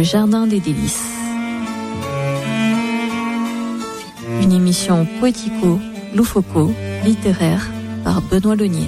Jardin des Délices. Une émission poético-loufoco littéraire par Benoît Launier.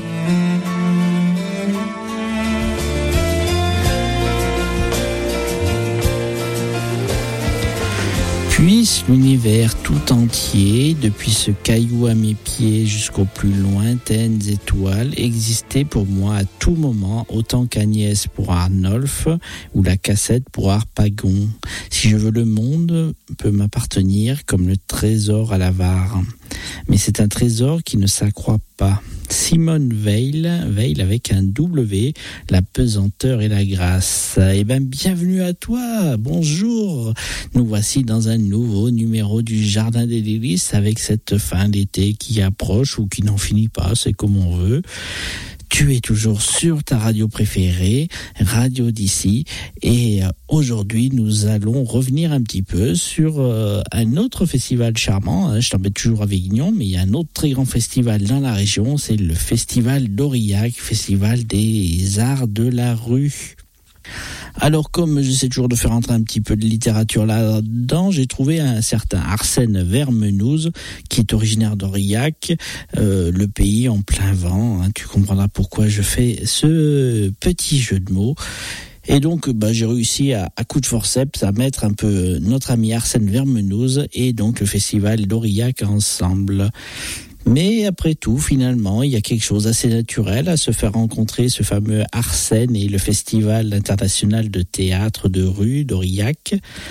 Puisse l'univers tout entier, depuis ce caillou à mes pieds jusqu'aux plus lointaines étoiles, exister pour moi à tout moment, autant qu'Agnès pour Arnolphe ou la cassette pour Harpagon. Si je veux, le monde peut m'appartenir comme le trésor à l'avare. Mais c'est un trésor qui ne s'accroît pas. Simone Veil avec un W, la pesanteur et la grâce. Eh bien, bienvenue à toi, bonjour. Nous voici dans un nouveau numéro du Jardin des Délices avec cette fin d'été qui approche ou qui n'en finit pas, c'est comme on veut. Tu es toujours sur ta radio préférée, Radio d'ici, et aujourd'hui nous allons revenir un petit peu sur un autre festival charmant. Je t'embête toujours à Avignon, mais il y a un autre très grand festival dans la région, c'est le festival d'Aurillac, festival des arts de la rue. Alors, comme j'essaie toujours de faire entrer un petit peu de littérature là-dedans, j'ai trouvé un certain Arsène Vermenouze, qui est originaire d'Aurillac, le pays en plein vent. Tu comprendras pourquoi je fais ce petit jeu de mots. Et donc, j'ai réussi à coup de forceps à mettre un peu notre ami Arsène Vermenouze et donc le festival d'Aurillac ensemble. Mais après tout, finalement, il y a quelque chose d'assez naturel à se faire rencontrer ce fameux Arsène et le Festival international de théâtre de rue d'Aurillac.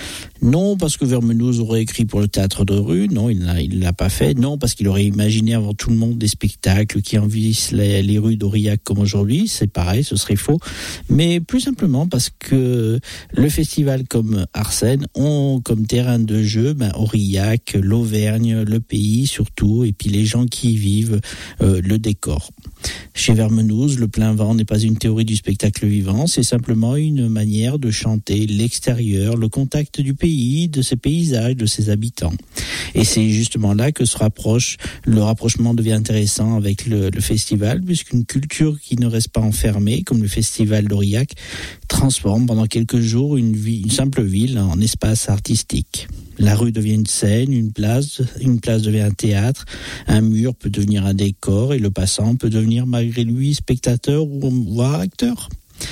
Non, parce que Vermenouze aurait écrit pour le théâtre de rue. Non, il l'a pas fait. Non, parce qu'il aurait imaginé avant tout le monde des spectacles qui envahissent les rues d'Aurillac comme aujourd'hui. C'est pareil, ce serait faux. Mais plus simplement parce que le festival comme Arsène ont comme terrain de jeu Aurillac, l'Auvergne, le pays surtout, et puis les gens qui y vivent, le décor. Chez Vermenouze, le plein vent n'est pas une théorie du spectacle vivant, c'est simplement une manière de chanter l'extérieur, le contact du pays, de ses paysages, de ses habitants. Et c'est justement là que le rapprochement devient intéressant avec le festival, puisqu'une culture qui ne reste pas enfermée, comme le festival d'Aurillac, transforme pendant quelques jours une simple ville en espace artistique. La rue devient une scène, une place devient un théâtre, un mur peut devenir un décor et le passant peut devenir malgré lui spectateur ou voire acteur.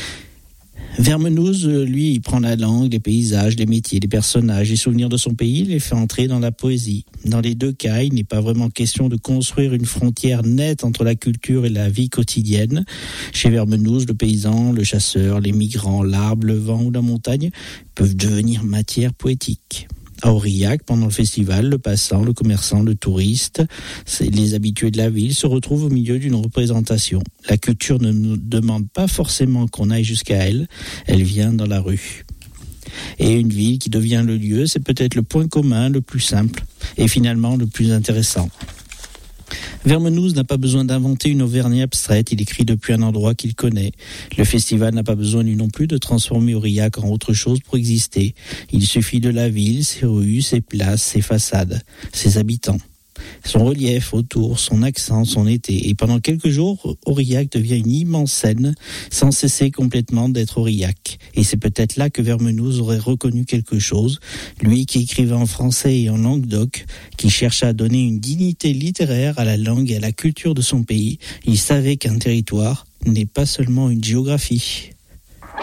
Vermenouze, lui, il prend la langue, les paysages, les métiers, les personnages, les souvenirs de son pays, il les fait entrer dans la poésie. Dans les deux cas, il n'est pas vraiment question de construire une frontière nette entre la culture et la vie quotidienne. Chez Vermenouze, le paysan, le chasseur, les migrants, l'arbre, le vent ou la montagne peuvent devenir matière poétique. À Aurillac, pendant le festival, le passant, le commerçant, le touriste, les habitués de la ville se retrouvent au milieu d'une représentation. La culture ne nous demande pas forcément qu'on aille jusqu'à elle, elle vient dans la rue. Et une ville qui devient le lieu, c'est peut-être le point commun le plus simple et finalement le plus intéressant. Vermenouze n'a pas besoin d'inventer une Auvergne abstraite, il écrit depuis un endroit qu'il connaît. Le festival n'a pas besoin lui non plus de transformer Aurillac en autre chose pour exister. Il suffit de la ville, ses rues, ses places, ses façades, ses habitants. Son relief autour, son accent, son été. Et pendant quelques jours, Aurillac devient une immense scène, sans cesser complètement d'être Aurillac. Et c'est peut-être là que Vermenouze aurait reconnu quelque chose, lui qui écrivait en français et en languedoc, qui cherchait à donner une dignité littéraire à la langue et à la culture de son pays. Il savait qu'un territoire n'est pas seulement une géographie.